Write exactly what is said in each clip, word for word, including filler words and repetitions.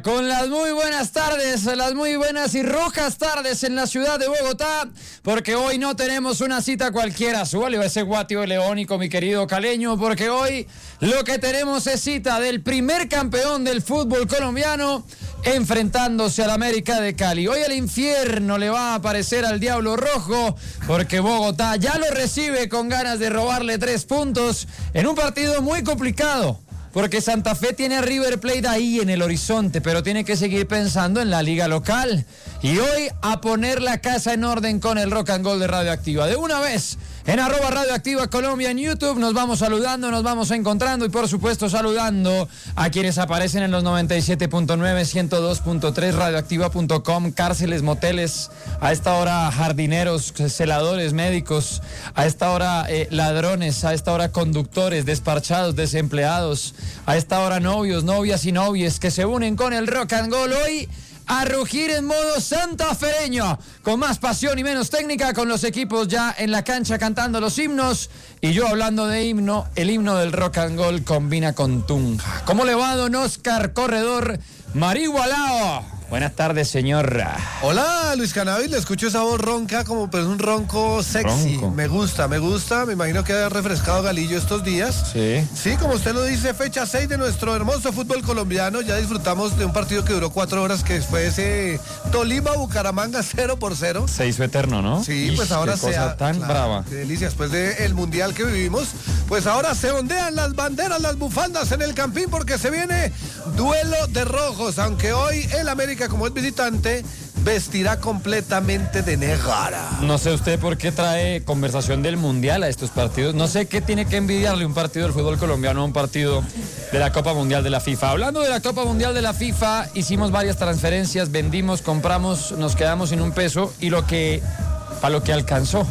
con las muy buenas tardes, las muy buenas y rojas tardes en la ciudad de Bogotá, porque hoy no tenemos una cita cualquiera, súbale ese guatio leónico, mi querido caleño, porque hoy lo que tenemos es cita del primer campeón del fútbol colombiano enfrentándose al América de Cali. Hoy el infierno le va a aparecer al Diablo Rojo, porque Bogotá ya lo recibe con ganas de robarle tres puntos en un partido muy complicado. Porque Santa Fe tiene a River Plate ahí en el horizonte, pero tiene que seguir pensando en la liga local. Y hoy a poner la casa en orden con el Rock and Gold de Radioactiva. De una vez, en arroba Radioactiva Colombia en YouTube, nos vamos saludando, nos vamos encontrando y por supuesto saludando a quienes aparecen en los noventa y siete punto nueve, ciento dos punto tres, radioactiva punto com, cárceles, moteles, a esta hora jardineros, celadores, médicos, a esta hora eh, ladrones, a esta hora conductores, despachados, desempleados, a esta hora novios, novias y novies que se unen con el Rock and Gold hoy a rugir en modo santafereño, con más pasión y menos técnica, con los equipos ya en la cancha cantando los himnos, y yo hablando de himno, el himno del Rock and Gold combina con Tunja. ¿Cómo le va, don Oscar Corredor Marihualao? Buenas tardes, señor. Hola, Luis Cannabis, le escucho esa voz ronca, como pues un ronco sexy. Ronco. Me gusta, me gusta, me imagino que haya refrescado Galillo estos días. Sí. Sí, como usted lo dice, fecha seis de nuestro hermoso fútbol colombiano. Ya disfrutamos de un partido que duró cuatro horas, que fue ese Tolima-Bucaramanga cero por cero. Se hizo eterno, ¿no? Sí, Ish, pues ahora qué se cosa ha, tan claro, brava. Qué delicia, después del mundial que vivimos, pues ahora se ondean las banderas, las bufandas en el Campín, porque se viene duelo de rojos, aunque hoy el América, como es visitante, vestirá completamente de negara. No sé usted por qué trae conversación del mundial a estos partidos. No sé qué tiene que envidiarle un partido del fútbol colombiano a un partido de la Copa Mundial de la FIFA. Hablando de la Copa Mundial de la FIFA, hicimos varias transferencias, vendimos, compramos, nos quedamos sin un peso y lo que, para lo que alcanzó.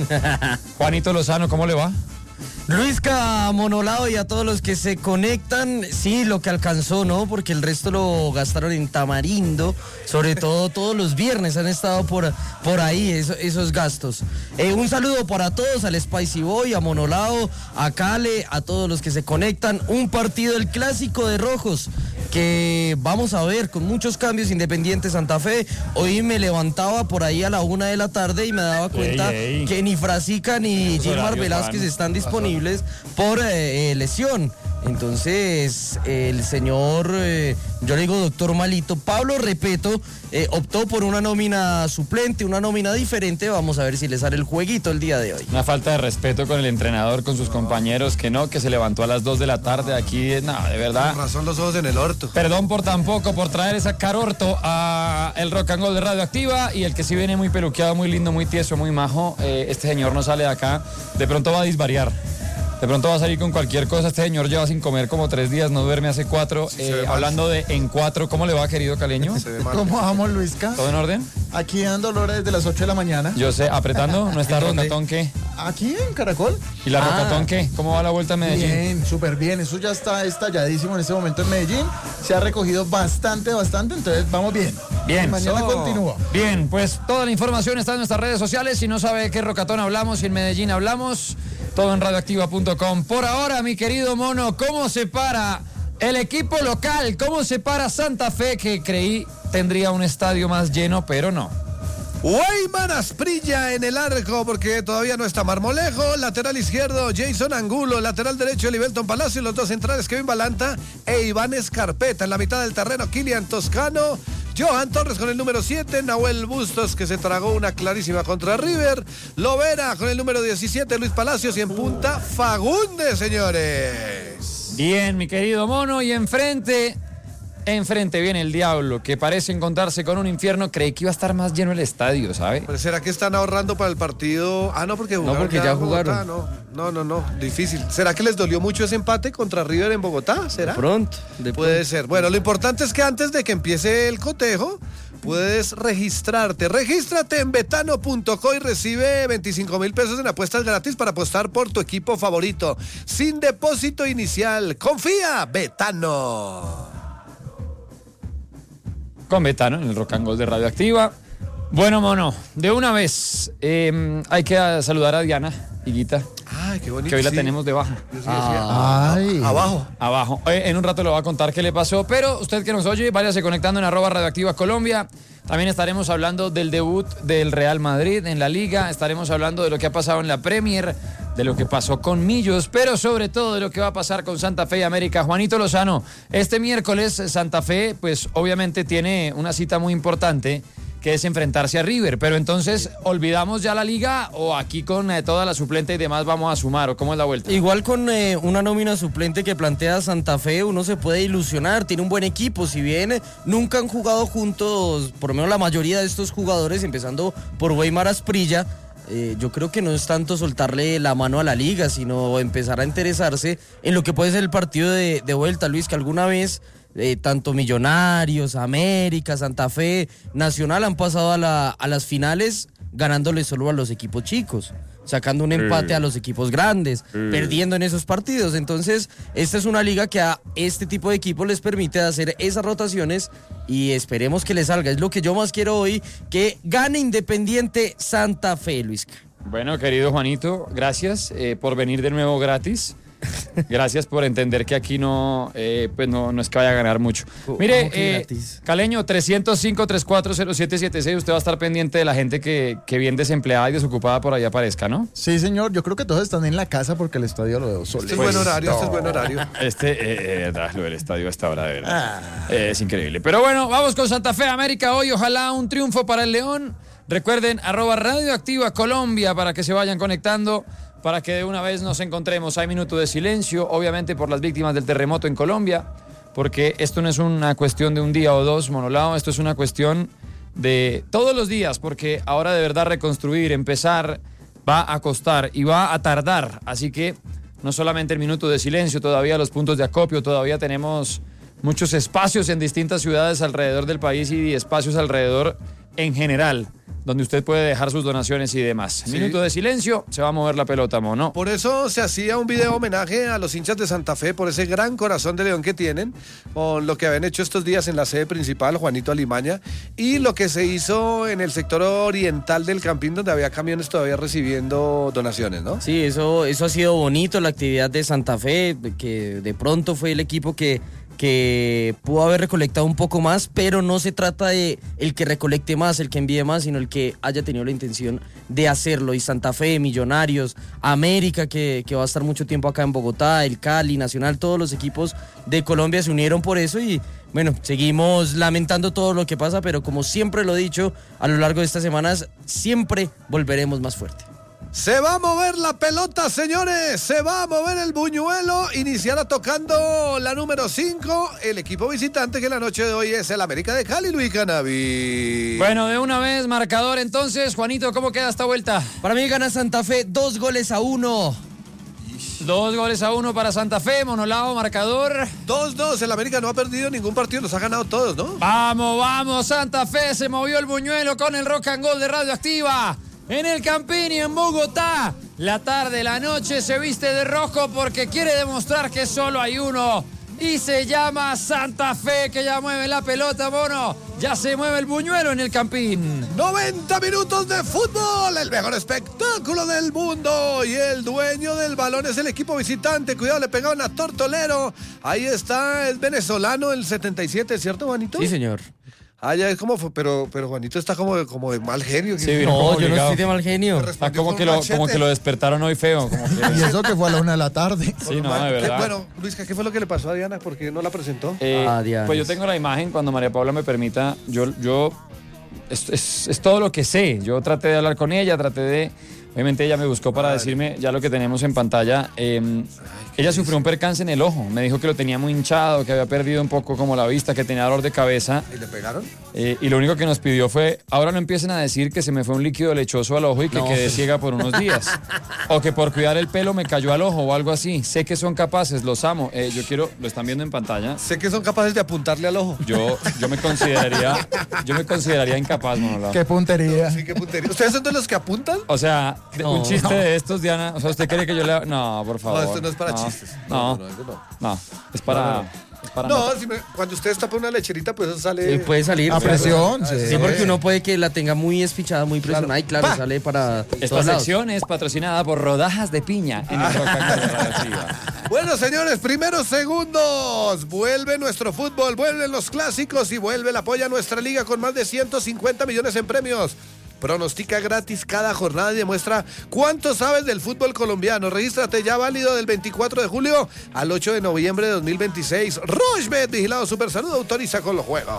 Juanito Lozano, ¿cómo le va? Luisca Monolao y a todos los que se conectan, sí, lo que alcanzó, ¿no? Porque el resto lo gastaron en Tamarindo, sobre todo todos los viernes han estado por, por ahí eso, esos gastos. Eh, un saludo para todos, al Spicy Boy, a Monolao, a Cale, a todos los que se conectan. Un partido, el clásico de rojos, que vamos a ver con muchos cambios. Independiente Santa Fe. Hoy me levantaba por ahí a la una de la tarde y me daba cuenta ey, ey. que ni Frasica ni Gilmar Velázquez van. están disponibles por eh, lesión. Entonces el señor, eh, yo le digo doctor Malito, Pablo Repeto, eh, optó por una nómina suplente, una nómina diferente. Vamos a ver si le sale el jueguito el día de hoy. Una falta de respeto con el entrenador, con sus compañeros, que no, que se levantó a las dos de la tarde aquí, no, de verdad. Con razón los ojos en el orto. Perdón por tampoco, por traer esa carorto a el Rock and Gold de Radioactiva, y el que sí viene muy peluqueado, muy lindo, muy tieso, muy majo, eh, este señor no sale de acá, de pronto va a disvariar. De pronto va a salir con cualquier cosa. Este señor lleva sin comer como tres días, no duerme hace cuatro. Sí, eh, hablando de en cuatro, ¿cómo le va, querido caleño? ¿Cómo vamos, Luisca? ¿Todo en orden? Aquí dando hora desde las ocho de la mañana. Yo sé, apretando. ¿Nuestra Rocatón qué? Aquí en Caracol. ¿Y la ah. Rocatón qué? ¿Cómo va la vuelta a Medellín? Bien, súper bien. Eso ya está estalladísimo en este momento en Medellín. Se ha recogido bastante, bastante. Entonces vamos bien. Bien. Y mañana so... continúa. Bien, pues toda la información está en nuestras redes sociales. Si no sabe de qué Rocatón hablamos, si en Medellín hablamos, todo en radioactiva punto com. Por ahora, mi querido Mono, ¿cómo se para el equipo local? ¿Cómo se para Santa Fe, que creí tendría un estadio más lleno, pero no? Weyman Asprilla en el arco, porque todavía no está Marmolejo. Lateral izquierdo, Jason Angulo. Lateral derecho, Elivelton Palacio. Los dos centrales, Kevin Balanta e Iván Escarpeta. En la mitad del terreno, Kilian Toscano, Johan Torres con el número siete, Nahuel Bustos, que se tragó una clarísima contra River, Lovera con el número diecisiete, Luis Palacios, y en punta Fagundes, señores. Bien, mi querido Mono, y enfrente, enfrente viene el Diablo, que parece encontrarse con un infierno. Creí que iba a estar más lleno el estadio, ¿sabe? Pero ¿será que están ahorrando para el partido? Ah, no, porque jugaron. No, porque ya jugaron. No, no, no, no, difícil. ¿Será que les dolió mucho ese empate contra River en Bogotá? ¿Será? De pronto. De Puede pronto. ser. Bueno, lo importante es que antes de que empiece el cotejo, puedes registrarte. Regístrate en betano punto co y recibe veinticinco mil pesos en apuestas gratis para apostar por tu equipo favorito. Sin depósito inicial. Confía, Betano. Con Betano en el Rock and Gold de Radioactiva. Bueno, Mono, de una vez, eh, hay que saludar a Diana, Higuita. Ay, qué bonito. que hoy la sí. tenemos de baja. Yo sí decía, Ah. Ay. abajo. Abajo. Eh, En un rato le voy a contar qué le pasó, pero usted que nos oye, váyase conectando en arroba radioactiva Colombia. También estaremos hablando del debut del Real Madrid en la Liga, estaremos hablando de lo que ha pasado en la Premier, de lo que pasó con Millos, pero sobre todo de lo que va a pasar con Santa Fe y América. Juanito Lozano, este miércoles Santa Fe, pues obviamente tiene una cita muy importante, que es enfrentarse a River, pero entonces, ¿olvidamos ya la Liga o aquí con eh, toda la suplente y demás vamos a sumar o cómo es la vuelta? Igual con eh, una nómina suplente que plantea Santa Fe, uno se puede ilusionar, tiene un buen equipo, si bien eh, nunca han jugado juntos, por lo menos la mayoría de estos jugadores, empezando por Weimar Asprilla, eh, yo creo que no es tanto soltarle la mano a la Liga, sino empezar a interesarse en lo que puede ser el partido de, de vuelta, Luis, que alguna vez... Eh, tanto Millonarios, América, Santa Fe, Nacional han pasado a, la, a las finales ganándole solo a los equipos chicos, sacando un empate a los equipos grandes, perdiendo en esos partidos. Entonces, esta es una liga que a este tipo de equipos les permite hacer esas rotaciones y esperemos que les salga. Es lo que yo más quiero hoy, que gane Independiente Santa Fe, Luis. Bueno, querido Juanito, gracias eh, por venir de nuevo gratis. Gracias por entender que aquí no, eh, pues no, no es que vaya a ganar mucho. Mire, eh, Caleño, trescientos cinco, treinta y cuatro cero siete siete seis, usted va a estar pendiente de la gente que, que bien desempleada y desocupada por ahí aparezca, ¿no? Sí, señor. Yo creo que todos están en la casa porque el estadio lo veo solo. Este es buen horario, este es buen horario. Este, eh, eh, lo del estadio a esta hora, de verdad. Eh, es increíble. Pero bueno, vamos con Santa Fe América hoy. Ojalá un triunfo para el León. Recuerden, arroba Radioactiva Colombia para que se vayan conectando, para que de una vez nos encontremos. Hay minuto de silencio, obviamente por las víctimas del terremoto en Colombia, porque esto no es una cuestión de un día o dos, Monolao, esto es una cuestión de todos los días, porque ahora de verdad reconstruir, empezar, va a costar y va a tardar. Así que no solamente el minuto de silencio, todavía los puntos de acopio, todavía tenemos muchos espacios en distintas ciudades alrededor del país y espacios alrededor en general, donde usted puede dejar sus donaciones y demás. Sí. Minuto de silencio, se va a mover la pelota, Mono. Por eso se hacía un video homenaje a los hinchas de Santa Fe por ese gran corazón de león que tienen, con lo que habían hecho estos días en la sede principal, Juanito Alimaña, y lo que se hizo en el sector oriental del Campín, donde había camiones todavía recibiendo donaciones, ¿no? Sí, eso, eso ha sido bonito, la actividad de Santa Fe, que de pronto fue el equipo que, que pudo haber recolectado un poco más, pero no se trata de el que recolecte más, el que envíe más, sino el que haya tenido la intención de hacerlo. Y Santa Fe, Millonarios, América, que, que va a estar mucho tiempo acá en Bogotá, el Cali, Nacional, todos los equipos de Colombia se unieron por eso y bueno, seguimos lamentando todo lo que pasa, pero como siempre lo he dicho a lo largo de estas semanas, siempre volveremos más fuerte. Se va a mover la pelota, señores. Se va a mover el buñuelo. Iniciará tocando la número cinco. El equipo visitante que la noche de hoy es el América de Cali, Luis Canavi. Bueno, de una vez, marcador entonces. Juanito, ¿cómo queda esta vuelta? Para mí gana Santa Fe dos goles a uno. Dos goles a uno para Santa Fe, Monolao, marcador. dos dos. El América no ha perdido ningún partido. Los ha ganado todos, ¿no? Vamos, vamos, Santa Fe. Se movió el buñuelo con el rock and roll de Radioactiva. En el Campín y en Bogotá, la tarde, la noche se viste de rojo porque quiere demostrar que solo hay uno. Y se llama Santa Fe, que ya mueve la pelota, mono. Ya se mueve el buñuelo en el Campín. noventa minutos de fútbol, el mejor espectáculo del mundo. Y el dueño del balón es el equipo visitante. Cuidado, le pegaron a Tortolero. Ahí está, es venezolano, el setenta y siete, ¿cierto, Juanito? Sí, señor. Ah, ya es como, fue, pero, pero Juanito está como, como de mal genio. Sí, vino No, yo no complicado. estoy de mal genio. Está como que, lo, como que lo despertaron hoy feo. Como que... Y eso que fue a la una de la tarde. Sí, no, de verdad. Bueno, Luis, ¿qué fue lo que le pasó a Diana? Porque no la presentó. Eh, Ah, Diana. pues yo tengo la imagen, cuando María Paula me permita, yo, yo es, es, es todo lo que sé. Yo traté de hablar con ella, traté de... Obviamente ella me buscó para decirme ya lo que tenemos en pantalla. Eh, ella sufrió un percance en el ojo. Me dijo que lo tenía muy hinchado, que había perdido un poco como la vista, que tenía dolor de cabeza. ¿Y le pegaron? Eh, y lo único que nos pidió fue, ahora no empiecen a decir que se me fue un líquido lechoso al ojo y que No. quedé ciega por unos días. O que por cuidar el pelo me cayó al ojo o algo así. Sé que son capaces, los amo. Eh, yo quiero, lo están viendo en pantalla. Sé que son capaces de apuntarle al ojo. Yo, yo me consideraría, yo me consideraría incapaz, Monolao. Qué puntería. Sí, qué puntería. ¿Ustedes son de los que apuntan? O sea, de- No. un chiste de estos, Diana. O sea, ¿usted cree que yo le... No, por favor. No, esto no es para chistes. No, no, eso no. no, es para... Para No, notar. si me- cuando usted tapa una lecherita, pues eso sale. Eh, puede salir. A presión, sí. Sí, porque uno puede que la tenga muy espichada, muy presionada y claro, Pa. sale para Esta todos lados. sección es patrocinada por Rodajas de Piña en el Rock and Roll Radioactiva. Bueno, señores, primeros segundos. Vuelve nuestro fútbol, vuelven los clásicos y vuelve la apoya a nuestra liga con más de ciento cincuenta millones en premios. Pronostica gratis cada jornada y demuestra cuánto sabes del fútbol colombiano. Regístrate ya, válido del veinticuatro de julio al ocho de noviembre de dos mil veintiséis. Rochebet, vigilado Supersalud, autoriza con los juegos.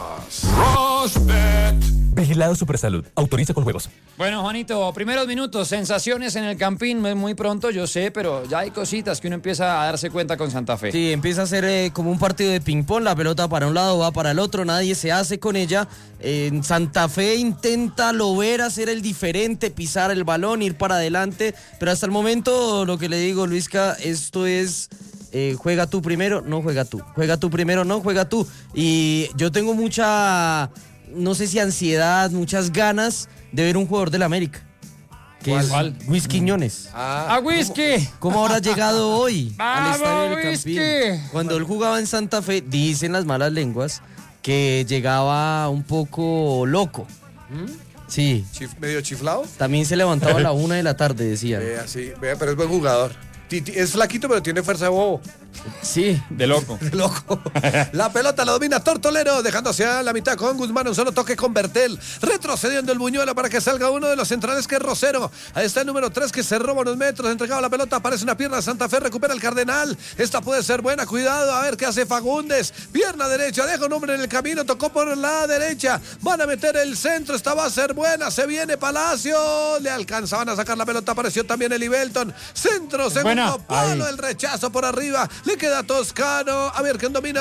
Vigilado Supersalud. Autoriza con juegos. Bueno, Juanito, primeros minutos, sensaciones en el Campín, es muy pronto, yo sé, pero ya hay cositas que uno empieza a darse cuenta con Santa Fe. Sí, empieza a ser eh, como un partido de ping-pong, la pelota para un lado va para el otro, nadie se hace con ella. En Santa Fe intenta lover, hacer el diferente, pisar el balón, ir para adelante, pero hasta el momento lo que le digo, Luisca, esto es... eh, juega tú primero, no juega tú. Juega tú primero, no juega tú. Y yo tengo mucha, no sé si ansiedad, muchas ganas de ver un jugador del América. Que ¿Cuál? es ¿Cuál? Luis Quiñones. ¡A whisky! ¿Cómo habrá llegado hoy al ¡Vamos, estadio del whisky! Campín? Cuando él jugaba en Santa Fe, dicen las malas lenguas que llegaba un poco loco. Sí, Chif- medio chiflado. también se levantaba a la una de la tarde, decían. Vea, sí, vea, pero es buen jugador. Ti- ti- Es flaquito, pero tiene fuerza de bobo. Sí, De loco. De loco. La pelota la domina Tortolero, dejando hacia la mitad con Guzmán. Un solo toque con Bertel. Retrocediendo el Buñuelo para que salga uno de los centrales, que es Rosero. Ahí está el número tres, que se roba unos metros. Entregado la pelota, aparece una pierna. Santa Fe recupera el Cardenal. Esta puede ser buena. Cuidado, a ver qué hace Fagundes. Pierna derecha, deja un hombre en el camino. Tocó por la derecha. Van a meter el centro. Esta va a ser buena. Se viene Palacio. Le alcanzaban a sacar la pelota. Apareció también el Ibelton. Centro, segundo Buena. palo. Ahí. El rechazo por arriba. Le queda Toscano. A ver quién domina.